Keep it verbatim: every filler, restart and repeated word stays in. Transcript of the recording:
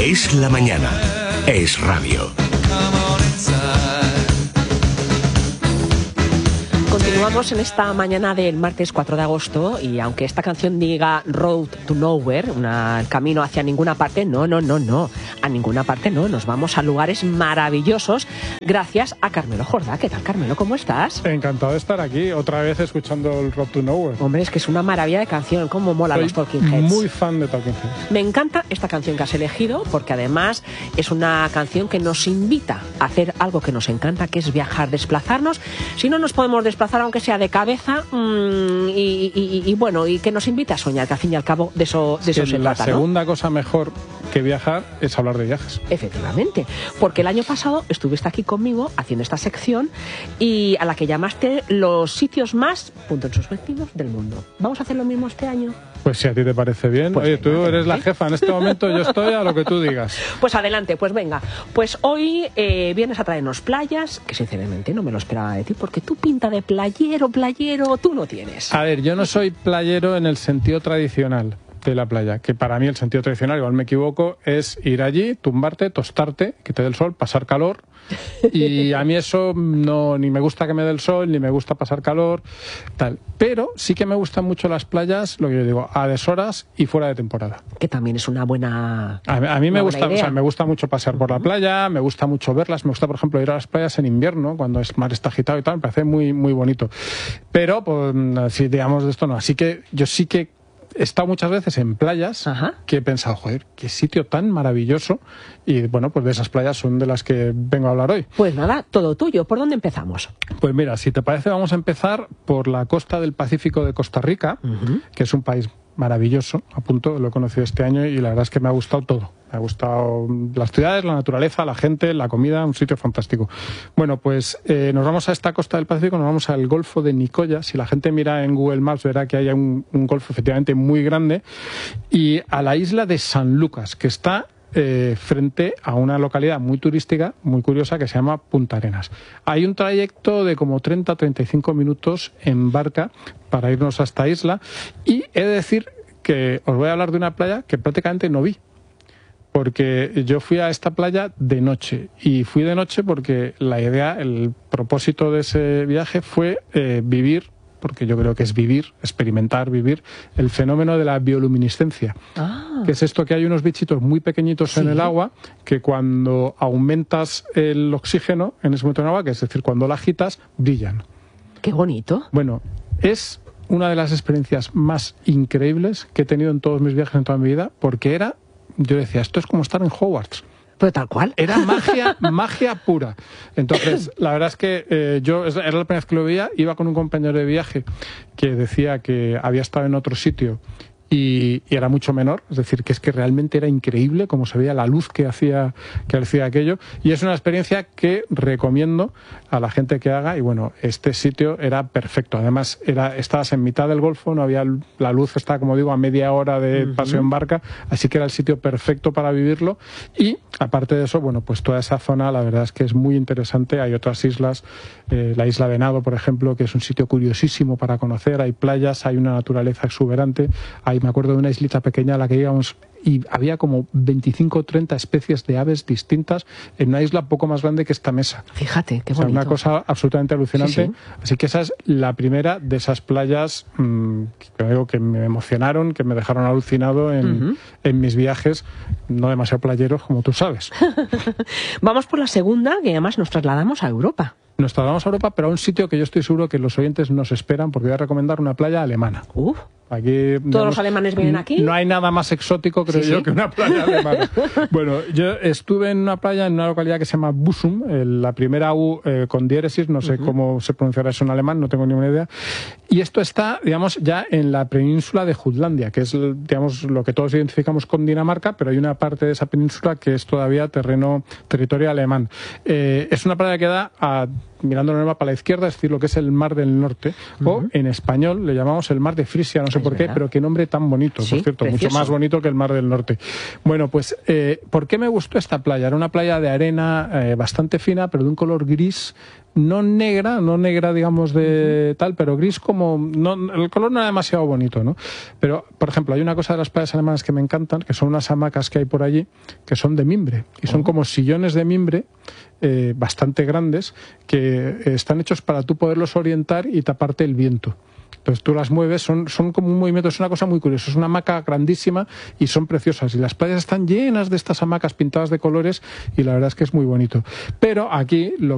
Es la mañana. Es radio. Continuamos en esta mañana del martes cuatro de agosto y aunque esta canción diga Road to Nowhere, una, el camino hacia ninguna parte, no, no, no, no, a ninguna parte no, nos vamos a lugares maravillosos gracias a Carmelo Jordá. ¿Qué tal, Carmelo? ¿Cómo estás? Encantado de estar aquí, otra vez escuchando el Road to Nowhere. Hombre, es que es una maravilla de canción, cómo mola los Talking Heads. Muy fan de Talking Heads. Me encanta esta canción que has elegido porque además es una canción que nos invita a hacer algo que nos encanta, que es viajar, desplazarnos. Si no nos podemos desplazar, aunque sea de cabeza, mmm, y, y, y bueno, y que nos invita a soñar, que al fin y al cabo de eso, de eso se la trata, segunda ¿no? cosa mejor que viajar es hablar de viajes. Efectivamente, porque el año pasado estuviste aquí conmigo haciendo esta sección y a la que llamaste los sitios más puntos suspensivos del mundo. ¿Vamos a hacer lo mismo este año? Pues si a ti te parece bien. Pues Oye, venga, tú eres adelante. la jefa, en este momento yo estoy a lo que tú digas. Pues adelante, pues venga. Pues hoy eh, vienes a traernos playas, que sinceramente no me lo esperaba de ti, porque tú pinta de playero, playero, tú no tienes. A ver, yo no soy playero en el sentido tradicional de la playa, que para mí el sentido tradicional, igual me equivoco, es ir allí, tumbarte, tostarte, que te dé el sol, pasar calor, y a mí eso no, ni me gusta que me dé el sol, ni me gusta pasar calor, tal. Pero sí que me gustan mucho las playas, lo que yo digo, a deshoras y fuera de temporada. Que también es una buena... A, a mí me una gusta, buena o sea, idea. me gusta mucho pasear por la playa, me gusta mucho verlas, me gusta, por ejemplo, ir a las playas en invierno, cuando el mar está agitado y tal, me parece muy, muy bonito. Pero, pues, si digamos de esto no. Así que yo sí que he estado muchas veces en playas. Ajá. Que he pensado, joder, qué sitio tan maravilloso. Y bueno, pues de esas playas son de las que vengo a hablar hoy. Pues nada, todo tuyo. ¿Por dónde empezamos? Pues mira, si te parece, vamos a empezar por la costa del Pacífico de Costa Rica, Uh-huh. que es un país maravilloso, a punto, lo he conocido este año y la verdad es que me ha gustado todo. Me ha gustado las ciudades, la naturaleza, la gente, la comida, un sitio fantástico. Bueno, pues eh, nos vamos a esta costa del Pacífico, nos vamos al Golfo de Nicoya. Si la gente mira en Google Maps verá que hay un, un golfo efectivamente muy grande. Y a la isla de San Lucas, que está eh, frente a una localidad muy turística, muy curiosa, que se llama Punta Arenas. Hay un trayecto de como treinta a treinta y cinco minutos en barca para irnos a esta isla. Y he de decir que os voy a hablar de una playa que prácticamente no vi. Porque yo fui a esta playa de noche, y fui de noche porque la idea, el propósito de ese viaje fue eh, vivir, porque yo creo que es vivir, experimentar, vivir, el fenómeno de la bioluminiscencia. Ah. Que es esto que hay unos bichitos muy pequeñitos Sí. en el agua, que cuando aumentas el oxígeno en ese momento en el agua, que es decir, cuando la agitas, brillan. Qué bonito. Bueno, es una de las experiencias más increíbles que he tenido en todos mis viajes, en toda mi vida, porque era... Yo decía, esto es como estar en Hogwarts. Pero tal cual. Era magia, magia pura. Entonces, la verdad es que eh, yo, era la primera vez que lo veía, iba con un compañero de viaje que decía que había estado en otro sitio y, y era mucho menor, es decir, que es que realmente era increíble cómo se veía la luz que hacía, que hacía aquello, y es una experiencia que recomiendo a la gente que haga. Y bueno, este sitio era perfecto, además era, estabas en mitad del golfo, no había, la luz está, como digo, a media hora de Uh-huh. paseo en barca, así que era el sitio perfecto para vivirlo. Y aparte de eso, bueno, pues toda esa zona la verdad es que es muy interesante. Hay otras islas, eh, la isla Venado, por ejemplo, que es un sitio curiosísimo para conocer, hay playas, hay una naturaleza exuberante, hay, me acuerdo de una islita pequeña a la que íbamos y había como veinticinco o treinta especies de aves distintas en una isla poco más grande que esta mesa. Fíjate, qué O sea, bonito. una cosa absolutamente alucinante. Sí, sí. Así que esa es la primera de esas playas mmm, que, digo, que me emocionaron, que me dejaron alucinado en, Uh-huh. en mis viajes, no demasiado playeros, como tú sabes. Vamos por la segunda, que además nos trasladamos a Europa. Nos trasladamos a Europa, pero a un sitio que yo estoy seguro que los oyentes nos esperan, porque voy a recomendar una playa alemana. Uf. Aquí, ¿Todos digamos, los alemanes vienen aquí? No hay nada más exótico, creo Sí, yo, sí. que una playa alemana. Bueno, yo estuve en una playa en una localidad que se llama Busum, eh, la primera U eh, con diéresis, no sé Uh-huh. cómo se pronunciará eso en alemán, no tengo ni una idea. Y esto está, digamos, ya en la península de Jutlandia, que es, digamos, lo que todos identificamos con Dinamarca, pero hay una parte de esa península que es todavía terreno, territorio alemán. Eh, es una playa que da a mirando en el mapa a la izquierda, es decir, lo que es el Mar del Norte, uh-huh. o en español le llamamos el Mar de Frisia, no sé es por verdad. qué, pero qué nombre tan bonito, sí, por cierto, precioso. Mucho más bonito que el Mar del Norte. Bueno, pues, eh, ¿por qué me gustó esta playa? Era una playa de arena eh, bastante fina, pero de un color gris, no negra, no negra digamos de uh-huh. tal, pero gris como, no, el color no era demasiado bonito, ¿no? Pero, por ejemplo, hay una cosa de las playas alemanas que me encantan, que son unas hamacas que hay por allí, que son de mimbre, y son uh-huh. como sillones de mimbre, eh, bastante grandes, que eh, están hechos para tú poderlos orientar y taparte el viento. Entonces tú las mueves, son, son como un movimiento, es una cosa muy curiosa, es una hamaca grandísima y son preciosas. Y las playas están llenas de estas hamacas pintadas de colores y la verdad es que es muy bonito. Pero aquí lo